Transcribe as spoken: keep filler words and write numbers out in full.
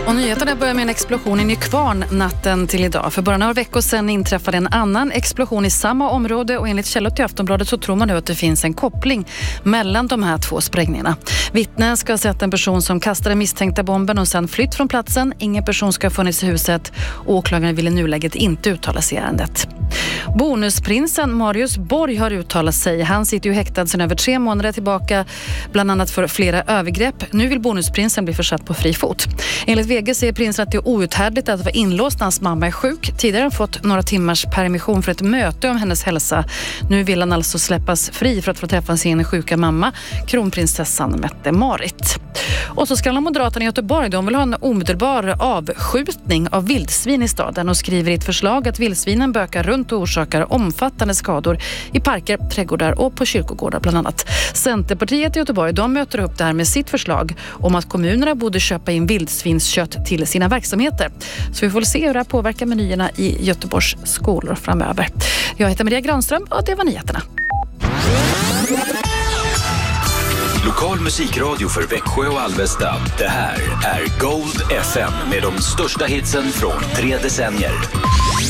Och nyheterna börjar med en explosion i Nykvarn natten till idag. För bara några veckor sedan inträffade en annan explosion i samma område och enligt källor till Aftonbladet så tror man nu att det finns en koppling mellan de här två sprängningarna. Vittnen ska ha sett en person som kastade misstänkta bomben och sedan flytt från platsen. Ingen person ska ha funnits i huset. Åklagaren vill i nuläget inte uttala sig i ärendet. Bonusprinsen Marius Borg har uttalat sig. Han sitter ju häktad sedan över tre månader tillbaka, bland annat för flera övergrepp. Nu vill bonusprinsen bli försatt på fri fot. Enligt V G säger prinsen att det är outhärdligt att vara inlåst när hans mamma är sjuk. Tidigare har han fått några timmars permission för ett möte om hennes hälsa. Nu vill han alltså släppas fri för att få träffa sin sjuka mamma, kronprinsessan Mette-Marit. Och så ska Moderaterna i Göteborg, de vill ha en omedelbar avskjutning av vildsvin i staden och skriver i ett förslag att vildsvinen bökar runt och orsakar omfattande skador i parker, trädgårdar och på kyrkogårdar bland annat. Centerpartiet i Göteborg, de möter upp det här med sitt förslag om att kommunerna borde köpa in vildsvinskött till sina verksamheter. Så vi får se hur det här påverkar menyerna i Göteborgs skolor framöver. Jag heter Maria Granström och det var nyheterna. Lokal musikradio för Växjö och Alvesta. Det här är Gold F M med de största hitsen från tre decennier.